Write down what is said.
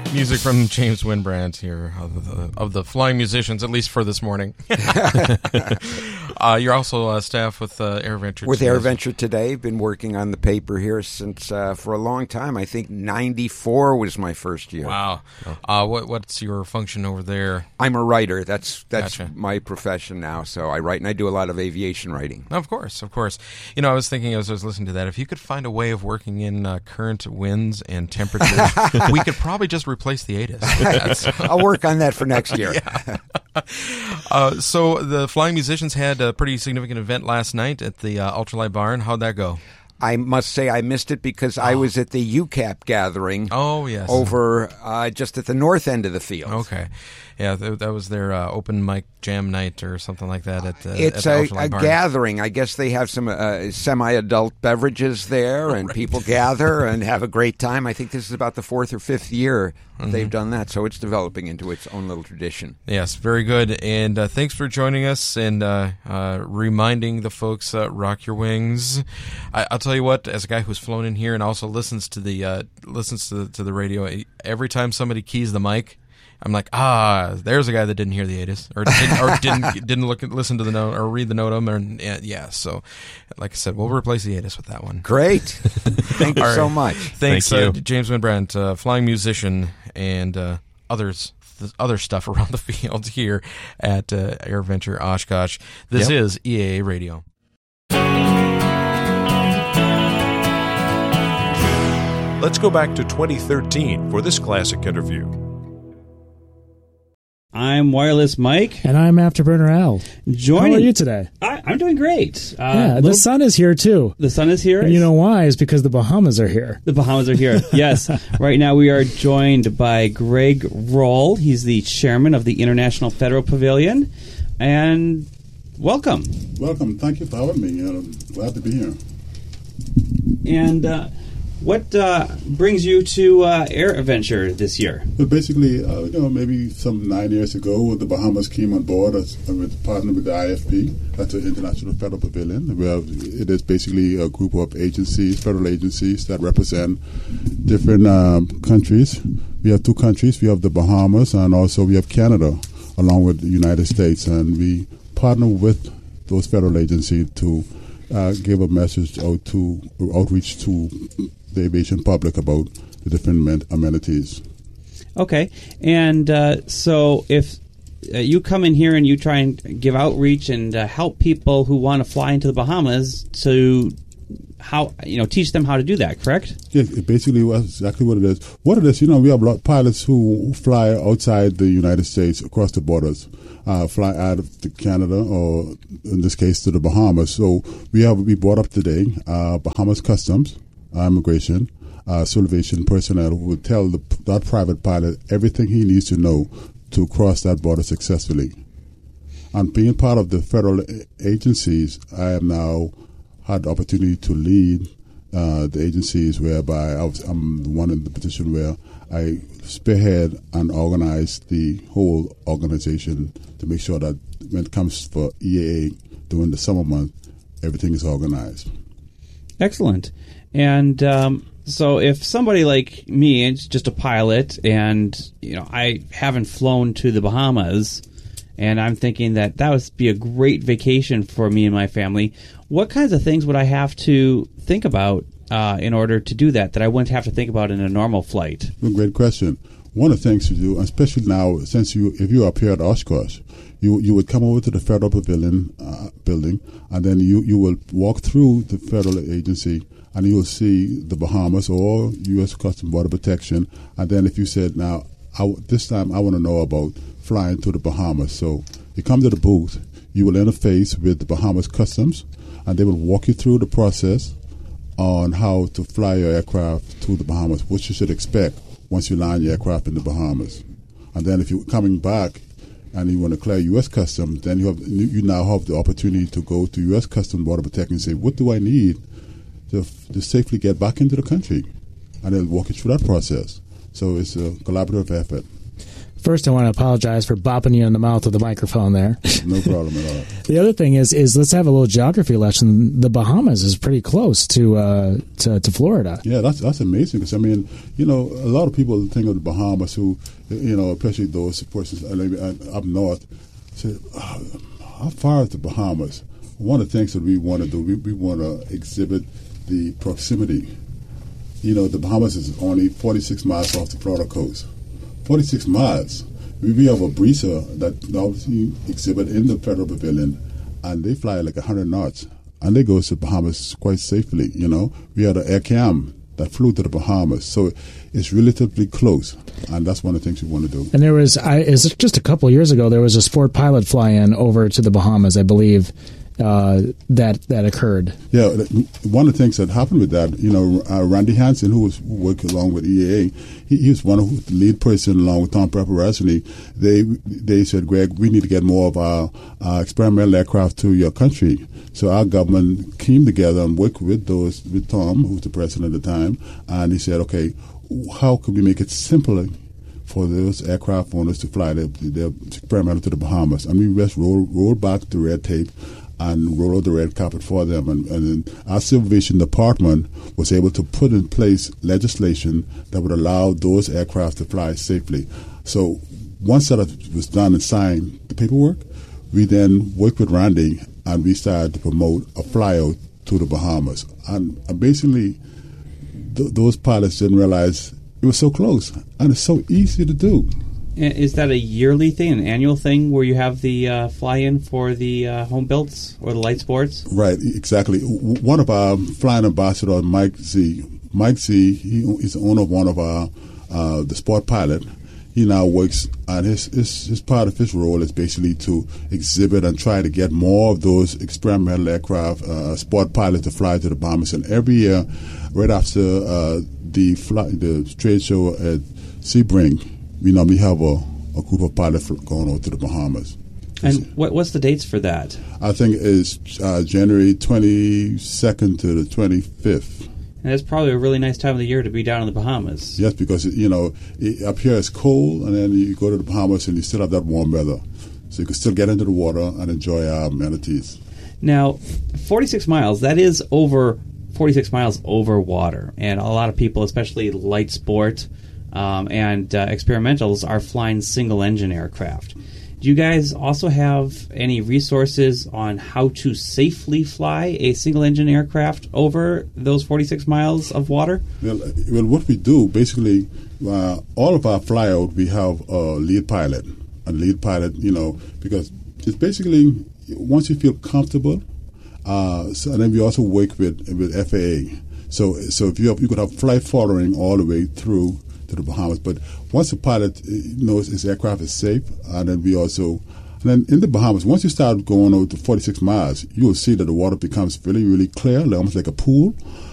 Music from James Winbrand here of the Flying Musicians, at least for this morning. You're also staff with AirVenture. With AirVenture today. Been working on the paper here since for a long time. I think 94 was my first year. Wow. What's your function over there? I'm a writer. That's Gotcha. my profession now. So I write, and I do a lot of aviation writing. Of course. You know, I was thinking as I was listening to that, if you could find a way of working in current winds and temperatures, we could probably just replace the ATIS. I'll work on that for next year. So the Flying Musicians had a pretty significant event last night at the Ultralight Barn. How'd that go? I must say I missed it because I was at the UCAP gathering. Oh, yes. Over just at the north end of the field. Okay. Yeah, that was their open mic jam night or something like that at it's at the a Ultralight Barn. gathering. I guess they have some semi-adult beverages there, and people gather and have a great time. I think this is about the 4th or 5th year they've done that, so it's developing into its own little tradition. Yes, very good. And thanks for joining us and reminding the folks, rock your wings. I'll tell you what, as a guy who's flown in here and also listens to the radio, every time somebody keys the mic, I'm like, there's a guy that didn't hear the ATIS or didn't listen to the note or read the notum. And yeah, so like I said, we'll replace the ATIS with that one. Great. Thank you so much. Thanks, Thank you. James Winbrand, flying musician and other stuff around the field here at AirVenture Oshkosh. This is EAA Radio. Let's go back to 2013 for this classic interview. I'm Wireless Mike. And I'm Afterburner Al. Joining. How are you today? I'm doing great. The sun is here, too. The sun is here. And you know why? It's because the Bahamas are here. The Bahamas are here, yes. Right now we are joined by Greg Roll. He's the chairman of the International Federal Pavilion. And welcome. Welcome. Thank you for having me. I'm glad to be here. And what brings you to AirVenture this year? Well, basically, maybe some 9 years ago, the Bahamas came on board as partnered with the IFP. That's the International Federal Pavilion. It is basically a group of agencies, federal agencies, that represent different countries. We have 2 countries. We have the Bahamas, and also we have Canada, along with the United States. And we partner with those federal agencies to give a message outreach to the aviation public about the different amenities. Okay. And so if you come in here and you try and give outreach and help people who want to fly into the Bahamas to teach them how to do that, correct? Yeah, basically that's exactly what it is. What it is, we have a lot of pilots who fly outside the United States, across the borders, fly out of Canada, or in this case to the Bahamas. So we brought up today Bahamas Customs, Immigration, Salvation personnel who will tell that private pilot everything he needs to know to cross that border successfully. And being part of the federal agencies, I have now had the opportunity to lead the agencies whereby I'm the one in the position where I spearhead and organize the whole organization to make sure that when it comes for EAA during the summer month, everything is organized. Excellent. And so if somebody like me is just a pilot and I haven't flown to the Bahamas and I'm thinking that would be a great vacation for me and my family, what kinds of things would I have to think about in order to do that I wouldn't have to think about in a normal flight? Great question. One of the things to do, especially now, since if you are up here at Oshkosh, you would come over to the Federal Pavilion building, and then you will walk through the federal agency, and you will see the Bahamas or U.S. Customs Border Protection. And then if you said, now, this time I want to know about flying to the Bahamas. So you come to the booth, you will interface with the Bahamas Customs, and they will walk you through the process on how to fly your aircraft to the Bahamas, what you should expect once you land your aircraft in the Bahamas. And then if you're coming back and you want to clear U.S. Customs, then you now have the opportunity to go to U.S. Customs Border Protection and say, what do I need to safely get back into the country? And they'll walk you through that process. So it's a collaborative effort. First, I want to apologize for bopping you in the mouth with the microphone there. No problem at all. The other thing is let's have a little geography lesson. The Bahamas is pretty close to Florida. Yeah, that's amazing because, I mean, you know, a lot of people think of the Bahamas who, you know, especially those persons up north, say, how far is the Bahamas? One of the things that we want to do, we want to exhibit the proximity. You know, the Bahamas is only 46 miles off the Florida coast. 46 miles. We have a breezer that obviously exhibit in the Federal Pavilion, and they fly like 100 knots, and they go to the Bahamas quite safely, you know. We had an Air Cam that flew to the Bahamas, so it's relatively close, and that's one of the things we want to do. And there was, just a couple of years ago, there was a sport pilot fly-in over to the Bahamas, I believe, that occurred. Yeah, one of the things that happened with that, you know, Randy Hansen, who was working along with EAA, he was one of the lead person along with Tom Preparationy. They said, Greg, we need to get more of our experimental aircraft to your country. So our government came together and worked with Tom, who was the president at the time, and he said, okay, how could we make it simpler for those aircraft owners to fly their experimental to the Bahamas? And we just rolled back the red tape and roll out the red carpet for them. And our Civil Aviation Department was able to put in place legislation that would allow those aircraft to fly safely. So once that was done and signed the paperwork, we then worked with Randy and we started to promote a flyout to the Bahamas. And basically, those pilots didn't realize it was so close and it's so easy to do. Is that a yearly thing, an annual thing, where you have the fly-in for the home builds or the light sports? Right, exactly. One of our flying ambassadors, Mike Z, he's the owner of one of our the sport pilot. He now works, and his part of his role is basically to exhibit and try to get more of those experimental aircraft, sport pilots to fly to the Bahamas. And every year, right after the trade show at Sebring, we normally have a group of pilots going over to the Bahamas. And what's the dates for that? I think it's January 22nd to the 25th. And it's probably a really nice time of the year to be down in the Bahamas. Yes, because, you know, up here it's cold, and then you go to the Bahamas and you still have that warm weather. So you can still get into the water and enjoy our amenities. Now, 46 miles, that is over 46 miles over water. And a lot of people, especially light sport and experimentals, are flying single-engine aircraft. Do you guys also have any resources on how to safely fly a single-engine aircraft over those 46 miles of water? Well, what we do, basically, all of our flyout, we have a lead pilot. A lead pilot, you know, because it's basically, once you feel comfortable, and then we also work with FAA. So if you could have flight following all the way through to the Bahamas. But once the pilot knows his aircraft is safe, and then in the Bahamas, once you start going over to 46 miles, you will see that the water becomes really, really clear, almost like a pool.